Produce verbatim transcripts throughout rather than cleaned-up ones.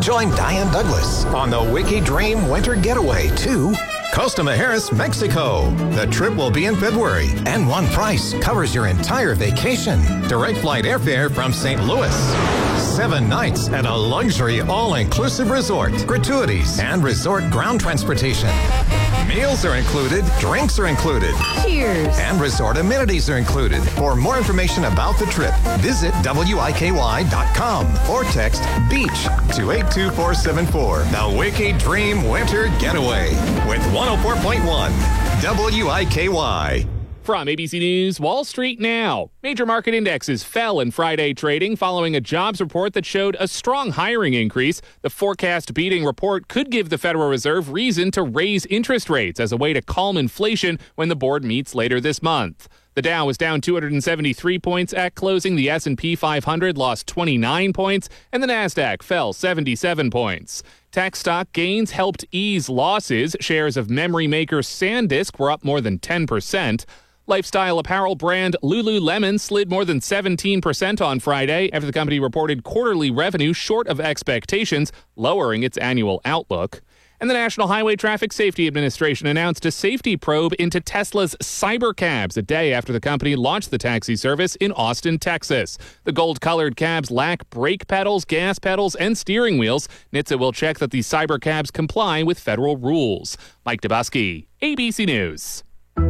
Join Diane Douglas on the Wiki Dream Winter Getaway to Costa Mujeres, Mexico. The trip will be in February, and one price covers your entire vacation. Direct flight airfare from Saint Louis. Seven nights at a luxury all-inclusive resort. Gratuities and resort ground transportation. Meals are included, drinks are included. Cheers. And resort amenities are included. For more information about the trip, visit W I K Y dot com or text BEACH to eight two four seven four. The Wiki Dream Winter Getaway with one oh four point one W I K Y. From A B C News, Wall Street now. Major market indexes fell in Friday trading following a jobs report that showed a strong hiring increase. The forecast-beating report could give the Federal Reserve reason to raise interest rates as a way to calm inflation when the board meets later this month. The Dow was down two hundred seventy-three points at closing. The S and P five hundred lost twenty-nine points, and the Nasdaq fell seventy-seven points. Tech stock gains helped ease losses. Shares of memory maker SanDisk were up more than ten percent. Lifestyle apparel brand Lululemon slid more than seventeen percent on Friday after the company reported quarterly revenue short of expectations, lowering its annual outlook. And the National Highway Traffic Safety Administration announced a safety probe into Tesla's Cybercabs a day after the company launched the taxi service in Austin, Texas. The gold-colored cabs lack brake pedals, gas pedals, and steering wheels. N H T S A will check that the Cybercabs comply with federal rules. Mike Dubusky, A B C News.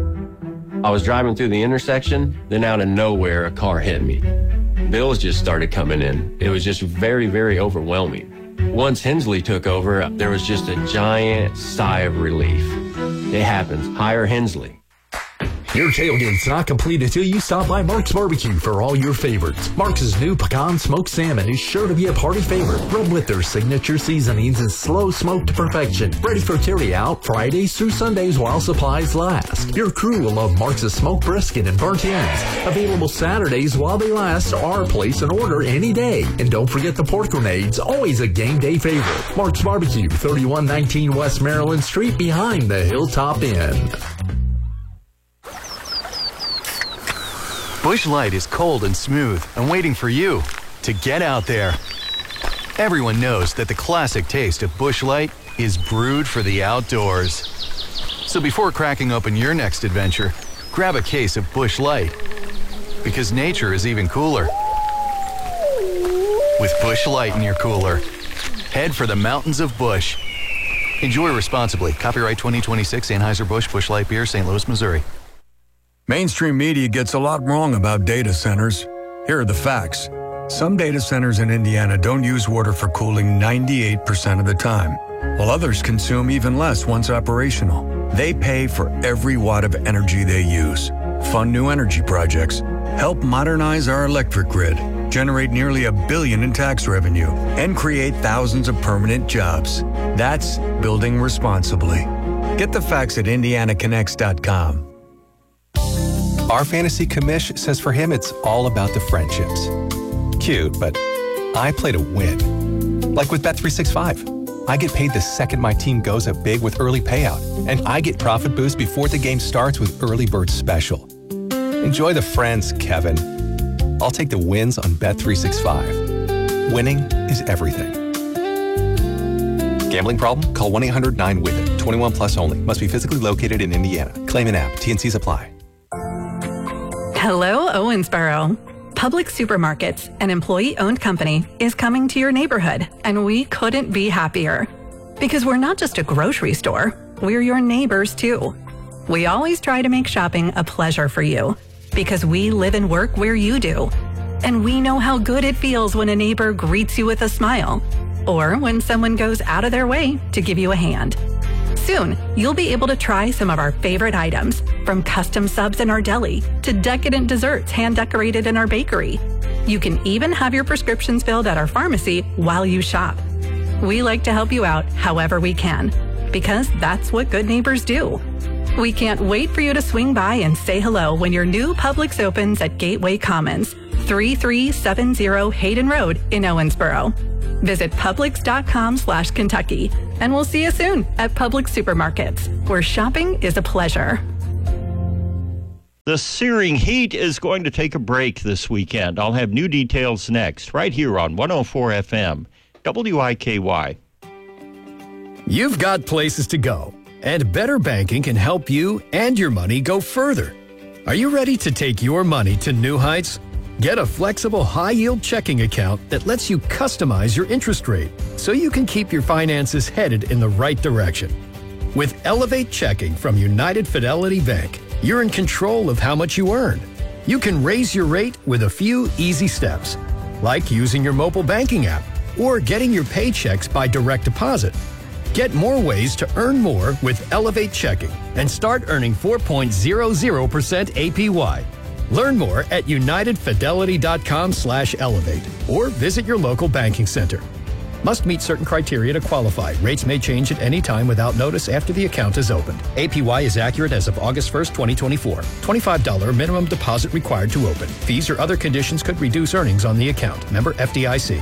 I was driving through the intersection, then out of nowhere, a car hit me. Bills just started coming in. It was just very, very overwhelming. Once Hensley took over, there was just a giant sigh of relief. It happens. Hire Hensley. Your tailgate's not complete until you stop by Mark's Barbecue for all your favorites. Mark's new pecan smoked salmon is sure to be a party favorite, rubbed with their signature seasonings and slow smoked to perfection. Ready for carry out Fridays through Sundays while supplies last. Your crew will love Mark's smoked brisket and burnt ends. Available Saturdays while they last, or place an order any day. And don't forget the pork grenades, always a game day favorite. Mark's Barbecue, thirty-one nineteen West Maryland Street behind the Hilltop Inn. Busch Light is cold and smooth and waiting for you to get out there. Everyone knows that the classic taste of Busch Light is brewed for the outdoors. So before cracking open your next adventure, grab a case of Busch Light, because nature is even cooler with Busch Light in your cooler. Head for the mountains of Busch. Enjoy responsibly. Copyright twenty twenty-six Anheuser-Busch Busch Light Beer, Saint Louis, Missouri. Mainstream media gets a lot wrong about data centers. Here are the facts. Some data centers in Indiana don't use water for cooling ninety-eight percent of the time, while others consume even less once operational. They pay for every watt of energy they use. Fund new energy projects. Help modernize our electric grid. Generate nearly a billion in tax revenue. And create thousands of permanent jobs. That's building responsibly. Get the facts at indiana connects dot com. Our fantasy commish says for him it's all about the friendships. Cute, but I play to win. Like with Bet three sixty-five. I get paid the second my team goes up big with early payout, and I get profit boost before the game starts with Early Bird Special. Enjoy the friends, Kevin. I'll take the wins on Bet three sixty-five. Winning is everything. Gambling problem? Call one eight hundred nine with it. twenty-one plus only. Must be physically located in Indiana. Claim an app. T N Cs apply. Hello, Owensboro. Publix Supermarkets, an employee-owned company, is coming to your neighborhood, and we couldn't be happier. Because we're not just a grocery store, we're your neighbors too. We always try to make shopping a pleasure for you, because we live and work where you do. And we know how good it feels when a neighbor greets you with a smile, or when someone goes out of their way to give you a hand. Soon, you'll be able to try some of our favorite items, from custom subs in our deli to decadent desserts hand-decorated in our bakery. You can even have your prescriptions filled at our pharmacy while you shop. We like to help you out however we can, because that's what good neighbors do. We can't wait for you to swing by and say hello when your new Publix opens at Gateway Commons, thirty-three seventy Hayden Road in Owensboro. Visit Publix.com slash Kentucky, and we'll see you soon at Publix Supermarkets, where shopping is a pleasure. The searing heat is going to take a break this weekend. I'll have new details next, right here on one oh four F M W I K Y. You've got places to go, and Better Banking can help you and your money go further. Are you ready to take your money to new heights? Get a flexible, high-yield checking account that lets you customize your interest rate so you can keep your finances headed in the right direction. With Elevate Checking from United Fidelity Bank, you're in control of how much you earn. You can raise your rate with a few easy steps, like using your mobile banking app or getting your paychecks by direct deposit. Get more ways to earn more with Elevate Checking and start earning four point zero zero percent A P Y. Learn more at unitedfidelity.com slash elevate or visit your local banking center. Must meet certain criteria to qualify. Rates may change at any time without notice after the account is opened. A P Y is accurate as of August first, twenty twenty-four. twenty-five dollars minimum deposit required to open. Fees or other conditions could reduce earnings on the account. Member F D I C.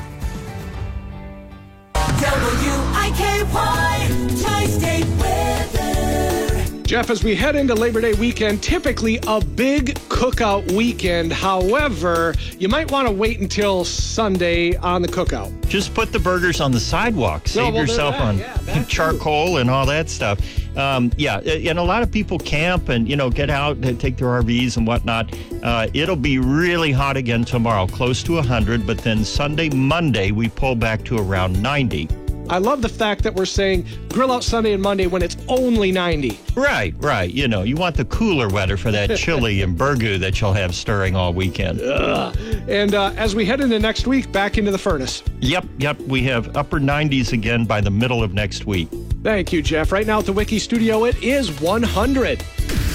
W I K Y Tri-State Weather. Jeff, as we head into Labor Day weekend, typically a big cookout weekend. However, you might want to wait until Sunday on the cookout. Just put the burgers on the sidewalk. Save No, well, yourself that, on yeah, charcoal and all that stuff. Um, yeah, and a lot of people camp and, you know, get out and take their R Vs and whatnot. Uh, it'll be really hot again tomorrow, close to one hundred, but then Sunday, Monday, we pull back to around ninety. I love the fact that we're saying grill out Sunday and Monday when it's only ninety. Right, right. You know, you want the cooler weather for that chili and burgoo that you'll have stirring all weekend. Ugh. And uh, as we head into next week, back into the furnace. Yep, yep. We have upper nineties again by the middle of next week. Thank you, Jeff. Right now at the Wiki Studio, it is one hundred.